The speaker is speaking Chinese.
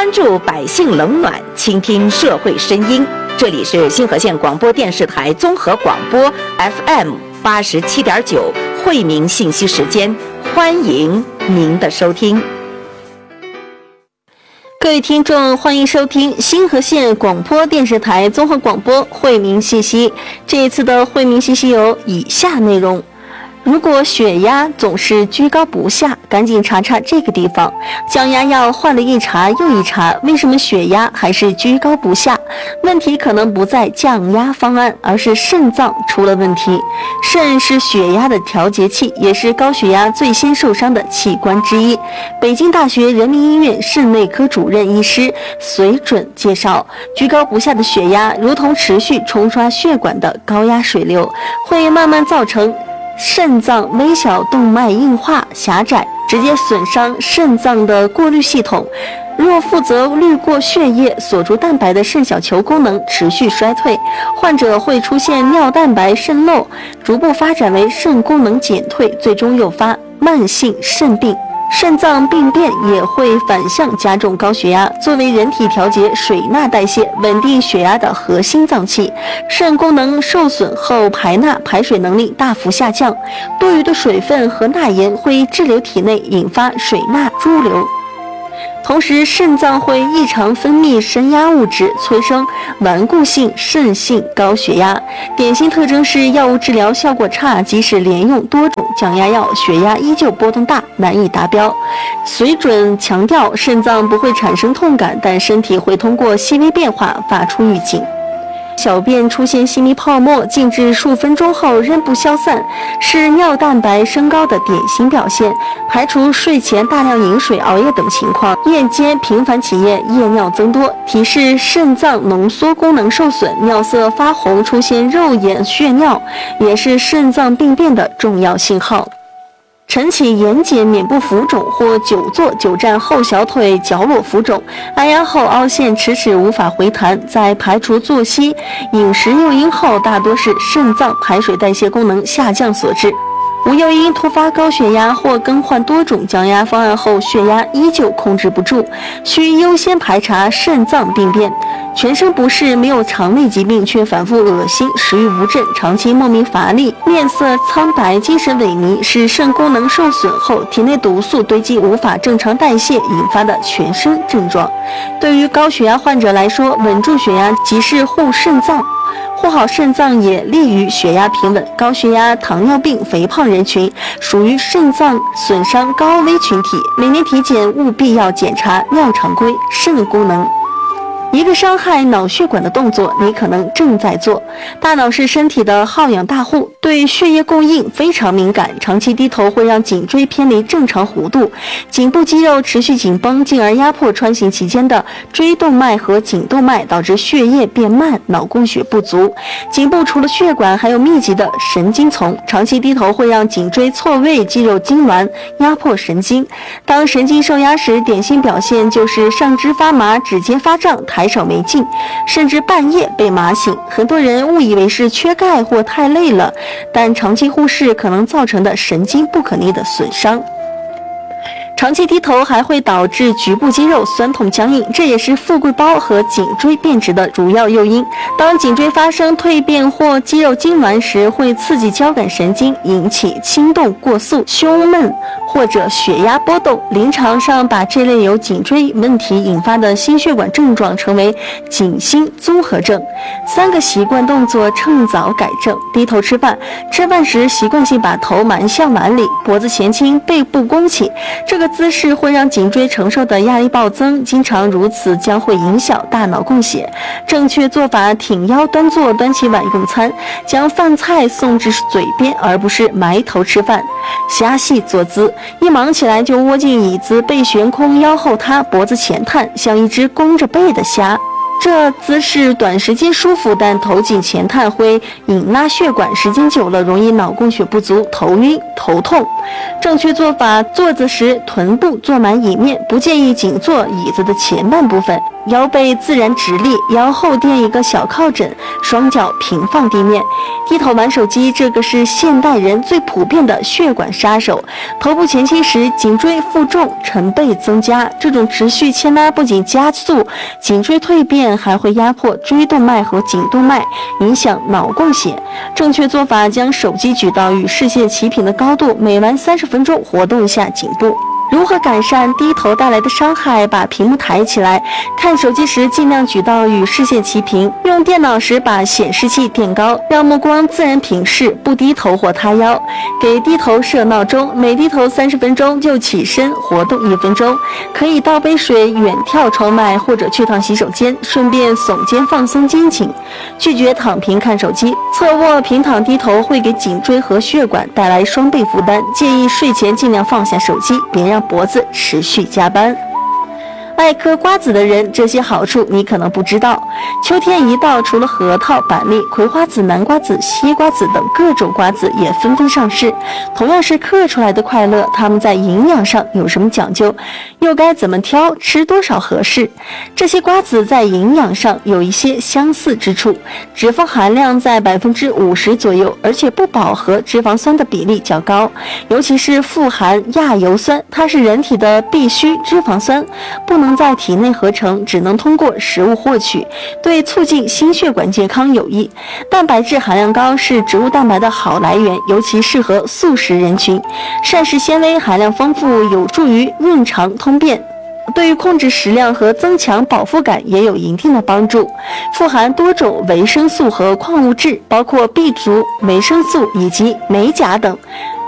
关注百姓冷暖，倾听社会声音。这里是新河县广播电视台综合广播 FM87.9惠民信息时间，欢迎您的收听。 各位听众，欢迎收听新河县广播电视台综合广播惠民信息。这一次的惠民信息有以下内容：如果血压总是居高不下，赶紧查查这个地方。降压药换了一查又一查，为什么血压还是居高不下？问题可能不在降压方案，而是肾脏出了问题。肾是血压的调节器，也是高血压最先受伤的器官之一。北京大学人民医院肾内科主任医师隋准介绍，居高不下的血压如同持续冲刷血管的高压水流，会慢慢造成肾脏微小动脉硬化狭窄，直接损伤肾脏的过滤系统。若负责滤过血液锁住蛋白的肾小球功能持续衰退，患者会出现尿蛋白渗漏，逐步发展为肾功能减退，最终诱发慢性肾病。肾脏病变也会反向加重高血压。作为人体调节水钠代谢、稳定血压的核心脏器，肾功能受损后排钠排水能力大幅下降，多余的水分和钠盐会滞留体内，引发水钠潴留。同时，肾脏会异常分泌升压物质，催生顽固性肾性高血压。典型特征是药物治疗效果差，即使连用多种降压药，血压依旧波动大，难以达标。隋准强调，肾脏不会产生痛感，但身体会通过细微变化发出预警。小便出现细密泡沫，静置数分钟后仍不消散，是尿蛋白升高的典型表现。排除睡前大量饮水、熬夜等情况，夜间频繁起夜，夜尿增多，提示肾脏浓缩功能受损，尿色发红，出现肉眼血尿，也是肾脏病变的重要信号。晨起眼睑面部浮肿或久坐久站后小腿角落浮肿，按压后凹陷迟迟无法回弹，在排除作息、饮食诱因后，大多是肾脏排水代谢功能下降所致。无诱因突发高血压或更换多种降压方案后，血压依旧控制不住，需优先排查肾脏病变。全身不适，没有肠胃疾病却反复恶心、食欲不振，长期莫名乏力、面色苍白、精神萎靡，是肾功能受损后体内毒素堆积无法正常代谢引发的全身症状。对于高血压患者来说，稳住血压即是护肾脏。护好肾脏也利于血压平稳。高血压、糖尿病、肥胖人群属于肾脏损伤高危群体，每年体检务必要检查尿常规、肾功能。一个伤害脑血管的动作，你可能正在做。大脑是身体的耗氧大户，对血液供应非常敏感，长期低头会让颈椎偏离正常弧度，颈部肌肉持续紧绷，进而压迫穿行期间的椎动脉和颈动脉，导致血液变慢，脑供血不足。颈部除了血管，还有密集的神经丛，长期低头会让颈椎错位，肌肉痉挛，压迫神经。当神经受压时，典型表现就是上肢发麻、指尖发胀、抬手没劲，甚至半夜被麻醒。很多人误以为是缺钙或太累了，但长期忽视可能造成的神经不可逆的损伤。长期低头还会导致局部肌肉酸痛僵硬，这也是富贵包和颈椎变直的主要诱因。当颈椎发生蜕变或肌肉痉挛时，会刺激交感神经，引起心动过速、胸闷或者血压波动。临床上把这类由颈椎问题引发的心血管症状称为颈心综合症。3个习惯动作趁早改正。低头吃饭，吃饭时习惯性把头埋向碗里，脖子前倾，背部弓起，这个姿势会让颈椎承受的压力暴增，经常如此将会影响大脑供血。正确做法：挺腰端坐，端起碗用餐，将饭菜送至嘴边，而不是埋头吃饭。虾戏坐姿，一忙起来就窝进椅子，背悬空，腰后塌，脖子前探，像一只弓着背的虾。这姿势短时间舒服，但头颈前探会引拉血管，时间久了容易脑供血不足、头晕、头痛。正确做法：坐姿时臀部坐满椅面，不建议仅坐椅子的前半部分， 腰背自然直立，腰后垫一个小靠枕，双脚平放地面。低头玩手机，这个是现代人最普遍的血管杀手。头部前倾时，颈椎负重成倍增加，这种持续牵拉不仅加速颈椎蜕变，还会压迫椎动脉和颈动脉，影响脑供血。正确做法，将手机举到与视线齐平的高度，每玩30分钟活动一下颈部。如何改善低头带来的伤害？把屏幕抬起来，看手机时尽量举到与视线齐平，用电脑时把显示器垫高，让目光自然平视，不低头或塌腰。给低头设闹钟，每低头30分钟就起身活动1分钟。可以倒杯水，远眺窗外，或者去趟洗手间，顺便耸肩放松肩颈。拒绝躺平看手机，侧卧平躺低头会给颈椎和血管带来双倍负担，建议睡前尽量放下手机，别让脖子持续加班。爱嗑瓜子的人，这些好处你可能不知道。秋天一到，除了核桃、板栗、葵花籽、南瓜子、西瓜子等各种瓜子也纷纷上市。同样是嗑出来的快乐，它们在营养上有什么讲究？又该怎么挑？吃多少合适？这些瓜子在营养上有一些相似之处，脂肪含量在50%左右，而且不饱和脂肪酸的比例较高，尤其是富含亚油酸，它是人体的必需脂肪酸，不能在体内合成，只能通过食物获取，对促进心血管健康有益。蛋白质含量高，是植物蛋白的好来源，尤其适合素食人群。膳食纤维含量丰富，有助于润肠通便，对于控制食量和增强饱腹感也有一定的帮助。富含多种维生素和矿物质，包括 B 族、维生素以及镁、钾等。